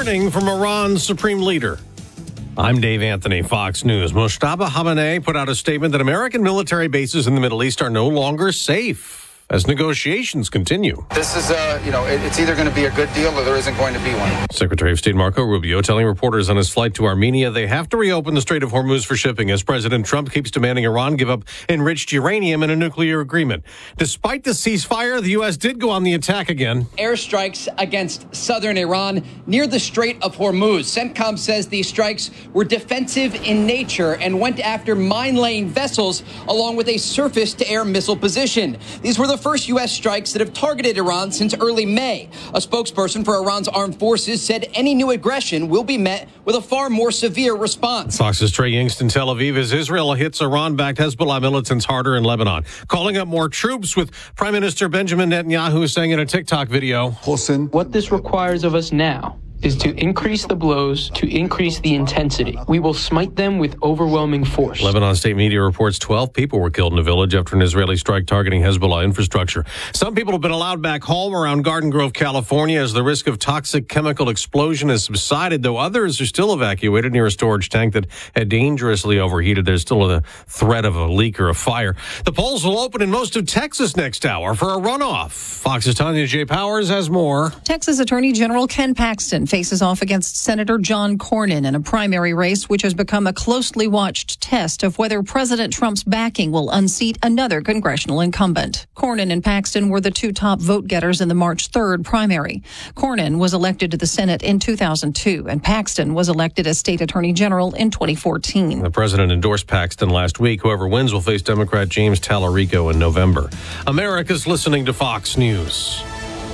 warning from Iran's supreme leader. I'm Dave Anthony, Fox News. Mojtaba Khamenei put out a statement that American military bases in the Middle East are no longer safe as negotiations continue. This is, it's either going to be a good deal or there isn't going to be one. Secretary of State Marco Rubio telling reporters on his flight to Armenia they have to reopen the Strait of Hormuz for shipping as President Trump keeps demanding Iran give up enriched uranium in a nuclear agreement. Despite the ceasefire, the U.S. did go on the attack again. Airstrikes against southern Iran near the Strait of Hormuz. CENTCOM says these strikes were defensive in nature and went after mine-laying vessels along with a surface-to-air missile position. These were the first U.S. strikes that have targeted Iran since early May. A spokesperson for Iran's armed forces said any new aggression will be met with a far more severe response. Fox's Trey Yingst in Tel Aviv as Israel hits Iran-backed Hezbollah militants harder in Lebanon, calling up more troops, with Prime Minister Benjamin Netanyahu saying in a TikTok video, "What this requires of us now is to increase the blows, to increase the intensity. We will smite them with overwhelming force." Lebanon state media reports 12 people were killed in a village after an Israeli strike targeting Hezbollah infrastructure. Some people have been allowed back home around Garden Grove, California, as the risk of toxic chemical explosion has subsided, though others are still evacuated near a storage tank that had dangerously overheated. There's still a threat of a leak or a fire. The polls will open in most of Texas next hour for a runoff. Fox's Tanya J. Powers has more. Texas Attorney General Ken Paxton faces off against Senator John Cornyn in a primary race which has become a closely watched test of whether President Trump's backing will unseat another congressional incumbent. Cornyn and Paxton were the two top vote getters in the March 3rd primary. Cornyn was elected to the Senate in 2002, and Paxton was elected as state attorney general in 2014. The president endorsed Paxton last week. Whoever wins will face Democrat James Tallarico in November. America's listening to Fox News.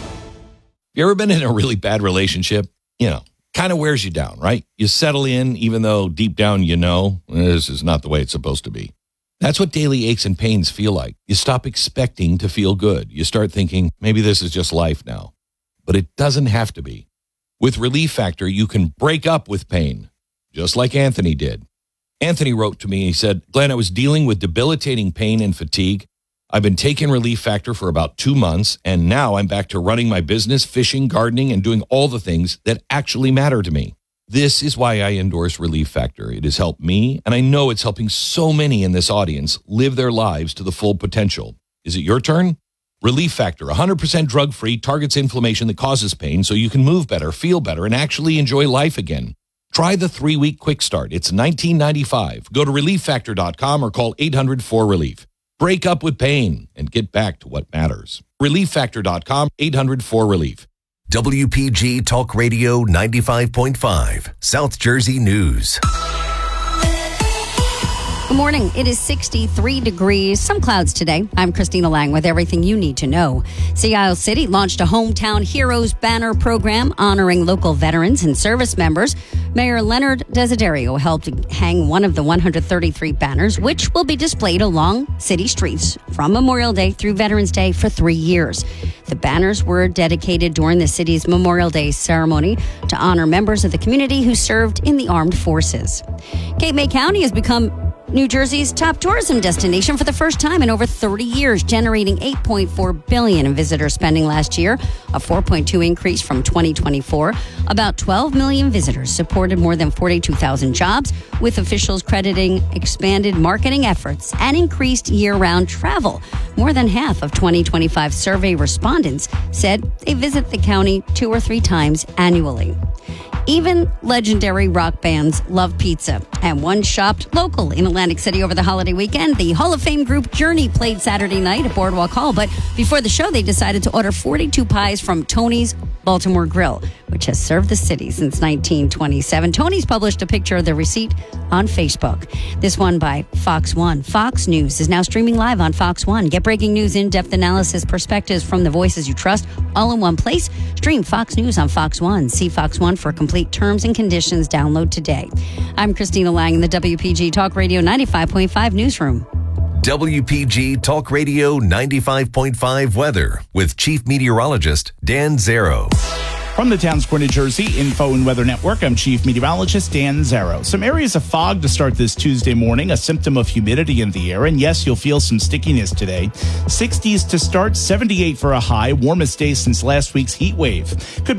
You ever been in a really bad relationship? Kind of wears you down, right? You settle in, even though deep down this is not the way it's supposed to be. That's what daily aches and pains feel like. You stop expecting to feel good. You start thinking, maybe this is just life now. But it doesn't have to be. With Relief Factor, you can break up with pain, just like Anthony did. Anthony wrote to me, he said, "Glenn, I was dealing with debilitating pain and fatigue. I've been taking Relief Factor for about 2 months, and now I'm back to running my business, fishing, gardening, and doing all the things that actually matter to me. This is why I endorse Relief Factor. It has helped me, and I know it's helping so many in this audience live their lives to the full potential. Is it your turn? Relief Factor, 100% drug-free, targets inflammation that causes pain so you can move better, feel better, and actually enjoy life again. Try the 3-week quick start. It's $19.95. Go to ReliefFactor.com or call 800-4RELIEF. Break up with pain and get back to what matters. ReliefFactor.com, 800-4RELIEF. WPG Talk Radio 95.5, South Jersey News. Good morning. It is 63 degrees, some clouds today. I'm Christina Lang with everything you need to know. Sea Isle City launched a Hometown Heroes banner program honoring local veterans and service members. Mayor Leonard Desiderio helped hang one of the 133 banners, which will be displayed along city streets from Memorial Day through Veterans Day for 3 years. The banners were dedicated during the city's Memorial Day ceremony to honor members of the community who served in the armed forces. Cape May County has become New Jersey's top tourism destination for the first time in over 30 years, generating $8.4 billion in visitor spending last year, a 4.2 increase from 2024. About 12 million visitors supported more than 42,000 jobs, with officials crediting expanded marketing efforts and increased year-round travel. More than half of 2025 survey respondents said they visit the county 2 or 3 times annually. Even legendary rock bands love pizza, and one shopped local in Atlantic City over the holiday weekend. The Hall of Fame group Journey played Saturday night at Boardwalk Hall, but before the show, they decided to order 42 pies from Tony's Baltimore Grill, which has served the city since 1927. Tony's published a picture of the receipt on Facebook. This one by Fox One. Fox News is now streaming live on Fox One. Get breaking news, in-depth analysis, perspectives from the voices you trust, all in one place. Stream Fox News on Fox One. See Fox One for complete terms and conditions. Download today. I'm Christina Lang in the WPG Talk Radio 95.5 newsroom. WPG Talk Radio 95.5 weather with Chief Meteorologist Dan Zero. From the Townsquare, New Jersey Info and Weather Network, I'm Chief Meteorologist Dan Zero. Some areas of fog to start this Tuesday morning, a symptom of humidity in the air. And yes, you'll feel some stickiness today. 60s to start, 78 for a high, warmest day since last week's heat wave. Could